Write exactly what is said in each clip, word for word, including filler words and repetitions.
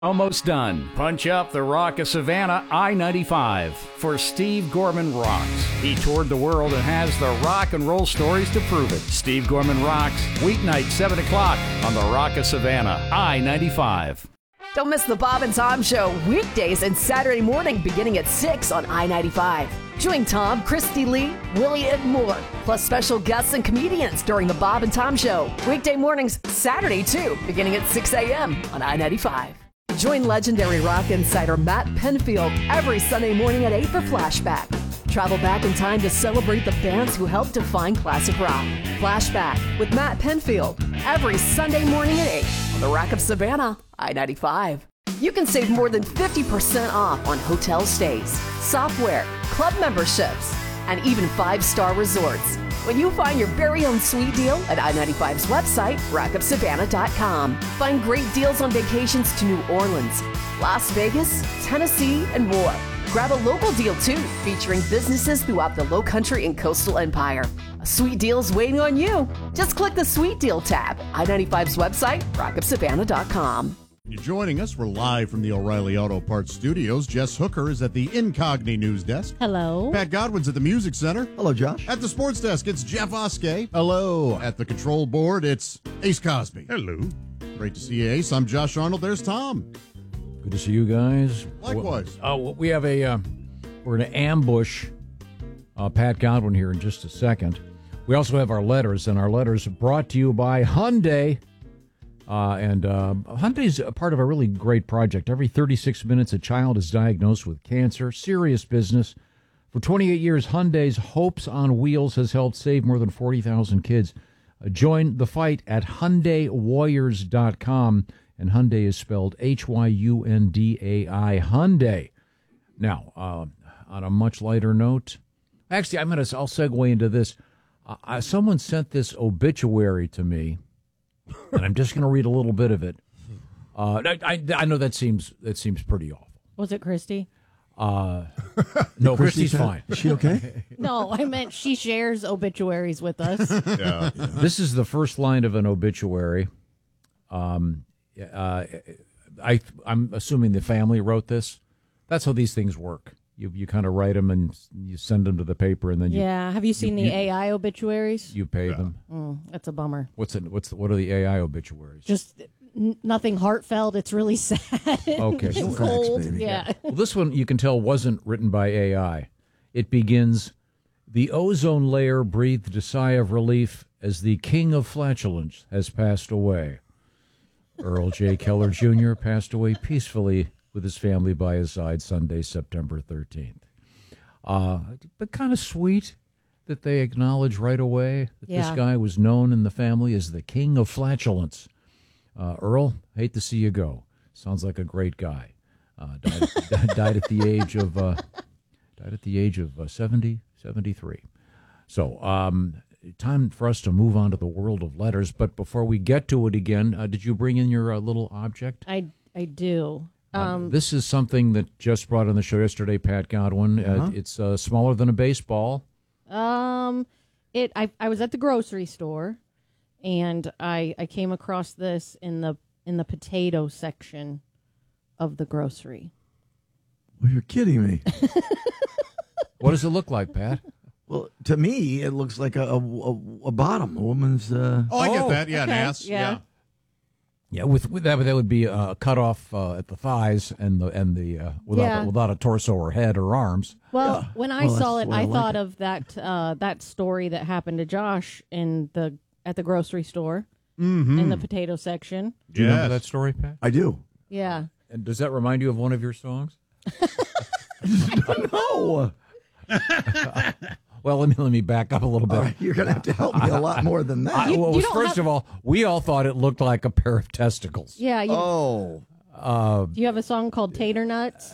Almost done. Punch up the Rock of Savannah I ninety-five for Steve Gorman Rocks. He toured the world and has the rock and roll stories to prove it. Steve Gorman Rocks, weeknight seven o'clock on the Rock of Savannah I ninety-five. Don't miss the Bob and Tom Show weekdays and Saturday morning beginning at six on I ninety-five. Join Tom, Christy Lee, Willie, and more, plus special guests and comedians during the Bob and Tom Show. Weekday mornings, Saturday too, beginning at six a.m. on I ninety-five. Join legendary rock insider Matt Penfield every Sunday morning at eight for Flashback. Travel back in time to celebrate the bands who helped define classic rock. Flashback with Matt Penfield every Sunday morning at eight on the Rock of Savannah, I ninety-five. You can save more than fifty percent off on hotel stays, software, club memberships, and even five-star resorts when you find your very own sweet deal at I ninety-five's website, rock of savannah dot com. Find great deals on vacations to New Orleans, Las Vegas, Tennessee, and more. Grab a local deal, too, featuring businesses throughout the Low Country and Coastal Empire. A sweet deal's waiting on you. Just click the Sweet Deal tab. I ninety-five's website, rock of savannah dot com. You're joining us. We're live from the O'Reilly Auto Parts Studios. Jess Hooker is at the Incogni News Desk. Hello. Pat Godwin's at the Music Center. Hello, Josh. At the Sports Desk, it's Jeff Oskey. Hello. At the Control Board, it's Ace Cosby. Hello. Great to see you, Ace. I'm Josh Arnold. There's Tom. Good to see you guys. Likewise. Oh, well, we have a, uh, we're going to ambush uh, Pat Godwin here in just a second. We also have our letters, and our letters are brought to you by Hyundai. Uh, and uh, Hyundai's a part of a really great project. Every thirty-six minutes, a child is diagnosed with cancer. Serious business. For twenty-eight years, Hyundai's Hopes on Wheels has helped save more than forty thousand kids. Uh, join the fight at Hyundai Warriors dot com. And Hyundai is spelled H Y U N D A I, Hyundai. Now, uh, on a much lighter note, actually, I'm going to, I'll segue into this. Uh, someone sent this obituary to me. And I'm just going to read a little bit of it. Uh, I, I, I know that seems that seems pretty awful. Was it Christy? Uh, no, Christy's fine. Is she okay? No, I meant she shares obituaries with us. Yeah. This is the first line of an obituary. Um, uh, I, I'm assuming the family wrote this. That's how these things work. You you kind of write them and you send them to the paper, and then you, yeah. Have you seen you, the A I obituaries? you pay Yeah. them. Mm, that's a bummer. What's it? What's the, what are the A I obituaries? Just n- nothing heartfelt. It's really sad. Okay. It's Facts, cold. baby. Yeah. Well, this one you can tell wasn't written by A I. It begins, "The ozone layer breathed a sigh of relief as the king of flatulence has passed away. Earl J. Keller Junior passed away peacefully with his family by his side Sunday, September thirteenth. Uh, but kind of sweet that they acknowledge right away that Yeah. this guy was known in the family as the king of flatulence. Uh, Earl, hate to see you go. Sounds like a great guy. Uh, died, died at the age of uh, died at the age of uh, seventy, seventy-three. So, um, time for us to move on to the world of letters. But before we get to it again, uh, did you bring in your uh, little object? I I do. Um, this is something that just brought on the show yesterday, Pat Godwin. Uh, Uh-huh. It's uh, smaller than a baseball. Um, it. I I was at the grocery store, and I I came across this in the in the potato section of the grocery. Well, you're kidding me. What does it look like, Pat? Well, to me, it looks like a a, a, a bottom, a woman's. Uh, Oh, I get Oh, that. Yeah, okay. an ass. Yeah. Yeah. Yeah, with, with that, that would be uh, cut off uh, at the thighs and the and the uh, without Yeah. without a torso or head or arms. Well, Yeah. when I Well, saw that's it, why I I like thought it. of that uh, that story that happened to Josh in the at the grocery store Mm-hmm. in the potato section. Do you Yes. remember that story, Pat? I do. Yeah. And does that remind you of one of your songs? No. Well, let me let me back up a little bit. All right, you're going to have to help me a lot more than that. I, well, you first don't have- of all, we all thought it looked like a pair of testicles. Yeah. You, oh. do you have a song called Tater Nuts?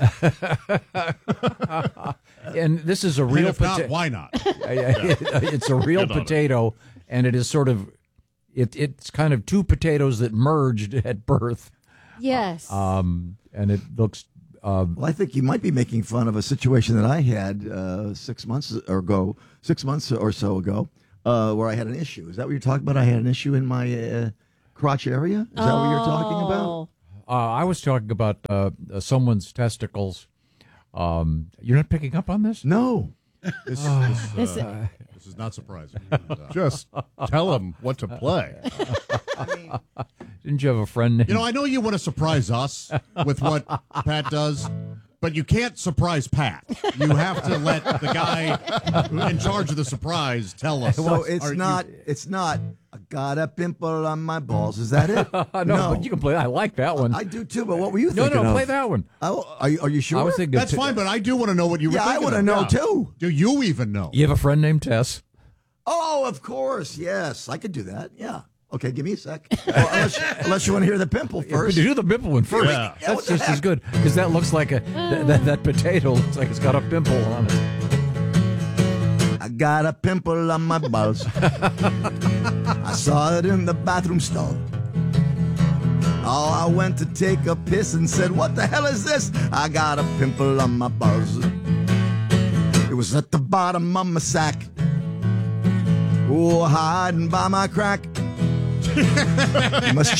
And this is a And real if not, potato. why not? It's a real Get on it. potato, and it is sort of it. It's kind of two potatoes that merged at birth, Yes. um, and it looks. Uh, Well, I think you might be making fun of a situation that I had uh, six months ago, six months or so ago, uh, where I had an issue. Is that what you're talking about? I had an issue in my uh, crotch area. Is that what you're talking about? Oh. Uh, I was talking about uh, uh, someone's testicles. Um, you're not picking up on this? No. This, Oh. this, This- uh, this is not surprising. Just tell him what to play. Didn't you have a friend named? You know, I know you want to surprise us with what Pat does, but you can't surprise Pat. You have to let the guy who- in charge of the surprise tell us. So it's Are you- not. It's not. I got a pimple on my balls. Is that it? no, but you can play. I like that one. I do too. But what were you no, thinking no, of? play that one. Oh, are you, are you sure? I was thinking. That's fine, but I do want to know what you were Yeah, I thinking. wanna of. know, Yeah. too. Do you even know? You have a friend named Tess. Oh, of course. Yes, I could do that. Yeah. Okay, give me a sec. Well, unless, unless you want to hear the pimple first. Do the pimple one first. Yeah. Yeah, what That's the just as heck? good because that looks like a that, that, that potato looks like it's got a pimple on it. I got a pimple on my balls. I saw it in the bathroom stall. Oh, I went to take a piss and said, "What the hell is this?" I got a pimple on my balls. It was at the bottom of my sack. Oh, hiding by my crack. You must